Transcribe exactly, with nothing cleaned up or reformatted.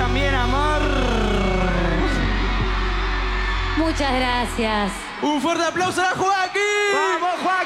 también, amor. Muchas gracias. Un fuerte aplauso a Joaquín. ¡Vamos, Joaquín!